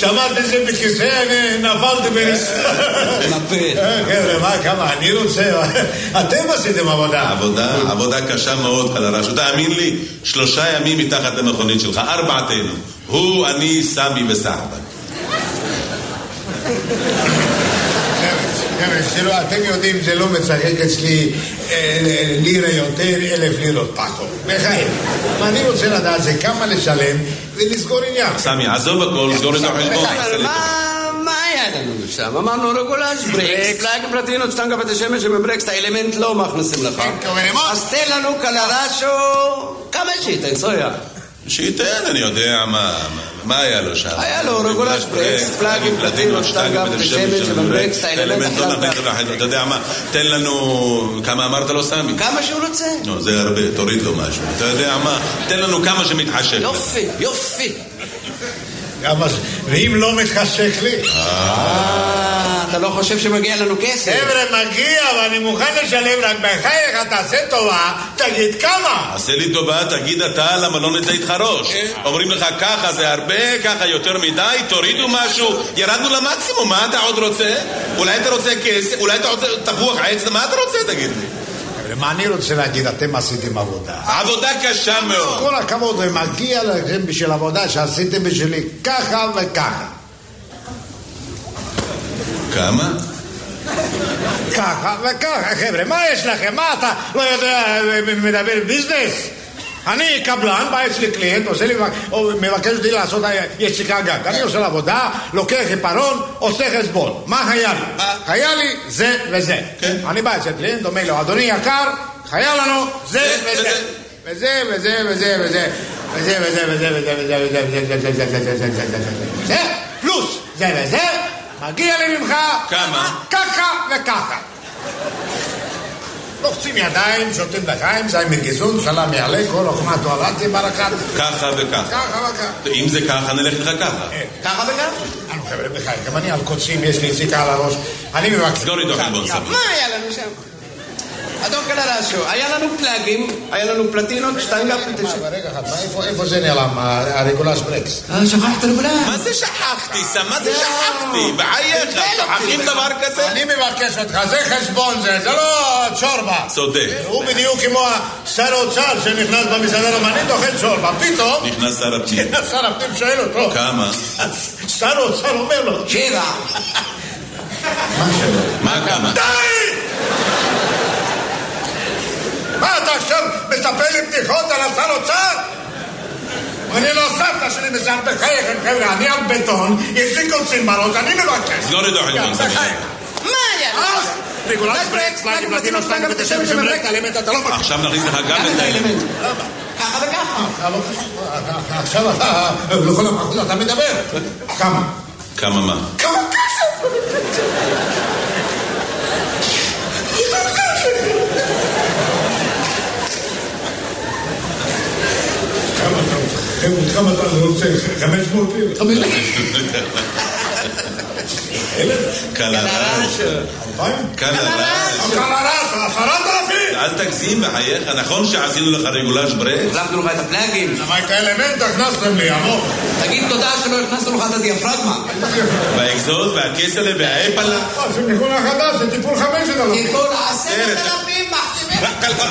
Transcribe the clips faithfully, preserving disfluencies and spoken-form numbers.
שמעתי שבכיסא נפלתי בנספה. נפל. חבר'ה, מה, כמה, אני רוצה... אתם עשיתם עבודה. עבודה, עבודה קשה מאוד, חלרש. תאמין לי, שלושה ימים מתחת למכונית שלך, ארבעתנו. הוא, אני, סמי וסחבק. אתם יודעים, זה לא מצחק אצלי לירה יותר, אלף לירות פחות. בחיים. אני רוצה לדעת זה כמה לשלם ולסגור עניין. סמי, עזוב הכל, סגור את החשבון. מה היה לנו שם? אמרנו רגולש, ברקס, פלאג פלטינות, שטנגה בת השמש ובברקס, את האלמנט לא מכניסים לך. אז תן לנו קלרשו, כמה שייתן, סויה. שייתן, אני יודע מה... מה היה לו שם? היה לו רגולש, ברקס, פלאג פלטינות, שטנגה בת השמש ובברקס, את האלמנט לא נכניס לך. אתה יודע מה? תן לנו... כמה אמרת לו סמי? כמה שהוא רוצה. לא, זה הרבה, תוריד לו משהו. אתה יודע מה? תן לנו כמה שמתחשק. יופי, יופי. ואם לא מתחשק לי? אתה לא חושב שמגיע לנו כסף? חבר'ה, מגיע, ואני מוכן לשלם, רק בחייך, תעשה טובה, תגיד כמה. עשה לי טובה, תגיד אתה, למה לא נצא איתך ראש? אומרים לך ככה זה הרבה, ככה יותר מדי, תורידו משהו, ירדנו למקסימום, מה אתה עוד רוצה? אולי אתה רוצה כסף, אולי אתה רוצה תפוח עץ, מה אתה רוצה, תגיד לי? מה אני רוצה להגיד, אתם עשיתם עבודה. עבודה קשה מאוד. כל הכבוד, ומגיע לכם בשביל עבודה שעשיתם בשבילי ככה וככה. כמה? ככה וככה, חבר'ה, מה יש לכם? מה אתה לא יודע, מדבר ביזנס? אני קבלן, בא אצלי קליינט, עושה לי, מבקש אותי לעשות יציקה גג. אני עושה לעבודה, לוקח עיפרון, עושה חשבון. מה היה לי? היה לי זה וזה. אני בא אצלי קליינט, אומר לו, אדוני יקר, היה לנו זה וזה. וזה וזה וזה וזה. וזה וזה וזה וזה וזה וזה וזה וזה וזה וזה וזה פלוס זה וזה, מגיע לי ממך כמה? ככה וככה. לוחצים ידיים, שותים לחיים, זה מגיזון, סלם יעלה, כל אוכמה תועלתי ברקת. ככה וככה. ככה וככה. אם זה ככה, נלך לך ככה. ככה וככה? אני חבר'ה בחיים, גם אני על קוצים, יש לי יציקה על הראש. אני מבקש. סגור איתו חלבון סביר. מה היה לנו שם? אדון קלרשו, היה לנו פלאגים, היה לנו פלטינות, שטנגה פלטינות. רגע אחד, איפה זה נעלם, הרגולש ברקס? שכחת רגולש. מה זה שכחתי, סם? מה זה שכחתי? בחייך, שכחים דבר כזה? אני מבקש אותך, זה חשבון זה, זה לא צ'ורבה. צודק. הוא בדיוק כמו שר האוצר שנכנס במסעדה רומנית, אוכל צ'ורבה. פתאום... נכנס שר הפנים. שר הפנים שואל אותו. כמה? שר האוצר אומר לו. שבע. מה שבע? מה כמה? די! מה אתה עכשיו מספר לי בדיחות על השר אוצר? אני לא סבתא שלי מסער בחייכם, חבר'ה, אני על בטון, יש לי קוצים בראש, אני מבקש. סגור איתו חלבון סביר. מה היה? רגולש ברקס, פלאגים פלטינות, שטנגה בת השמש ובברקס, האלמנט אתה לא מבקש. עכשיו נכניס לך גם את האלמנט. ככה וככה. עכשיו אתה, לכל המחוז אתה מדבר. כמה? כמה מה? כמה כסף? כמה אתה רוצה? חמש מאות לירה. חמש מאות לירה. קלרש. קלרש. קלרש, עשרת אלפים. אל תגזים בחייך, נכון שעשינו לך רגולש ברקס? החלפנו לך את הפלאגים. למה את האלמנט הכנסתם לי, עמוק? תגיד תודה שלא הכנסנו לך את הדיאפרגמה. והאקזוז והכסלה והאפלה. זה טיפול החדש, זה טיפול חמשת אלפים. טיפול עשרת אלפים מחתימים.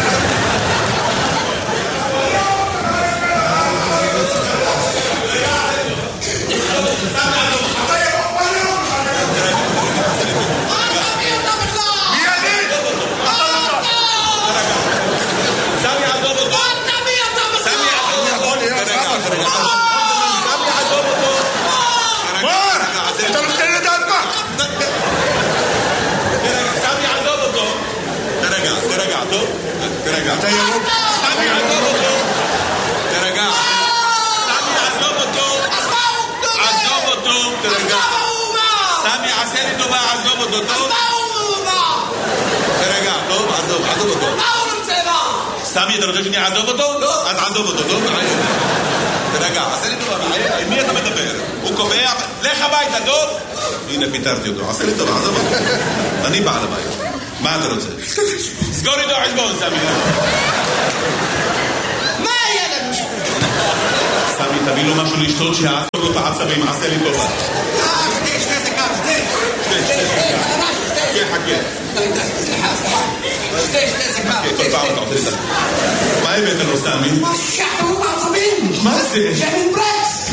תרגע. אתה ירוק. סמי, עזוב אותו. תרגע. סמי, עזוב אותו. עזוב אותו. תרגע. סמי, עשה לי טובה, עזוב אותו. טוב? תרגע, טוב? עזוב, עזוב אותו. מה הוא רוצה מה? סמי, אתה רוצה שאני אעזוב אותו? לא. אז עזוב אותו, טוב? תרגע, עשה לי טובה. עם מי אתה מדבר? הוא קובע, לך הביתה, טוב? הנה, פיתרתי אותו. עשה לי טובה, עזוב אותו. אני בעל הבית. מה אתה רוצה? סגור איתו חשבון, סמי. מה היה לנו? סמי, תביא לו משהו לשתות שיעצור לו את העצבים, עשה לי טובה. אה, שתי, שתי דקה, שתי. שתי, שתי, שתי. חכה, חכה. סליחה, סליחה. שתי, שתי, סליחה. חכה, טוב, פעם אתה רוצה לדעת. מה הבאת לו, סמי? מה שיעצרו את העצבים? מה זה? שמן ברקס!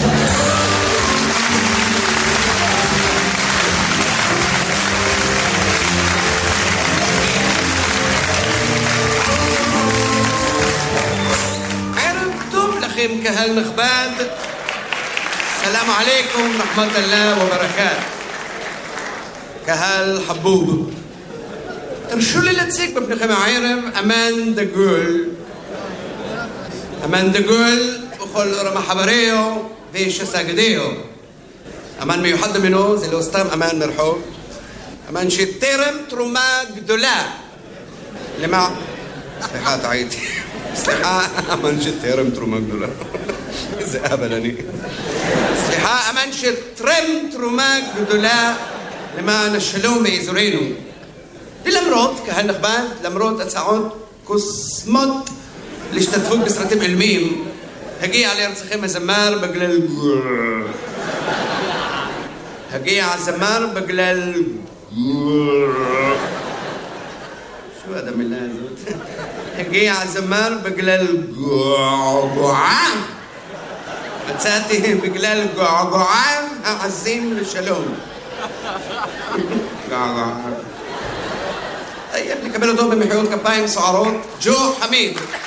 לכם קהל נכבד, סלאם עליכום, רחמת אללה וברקאת. קהל חבוב, תרשו לי להציג בפניכם הערב אמן דגול. אמן דגול בכל רמח חבריו ושסגדיו. אמן מיוחד ממנו, זה לא סתם אמן מרחוב, אמן שתרם תרומה גדולה למה... סליחה, טעיתי. סליחה, אמן שתרם תרומה גדולה. איזה אבל אני. סליחה, אמן שתרם תרומה גדולה למען השלום באזורנו. ולמרות, קהל נכבד, למרות הצעות קוסמות להשתתפות בסרטים עילמיים, הגיע לארצכם הזמר בגלל... הגיע הזמר בגלל... שו עד המילה הזאת? הגיע הזמר בגלל געגועה. מצאתי בגלל געגועה העזים לשלום. געגועה. טייב, נקבל אותו במחיאות כפיים סוערות. ג'ו חמיד.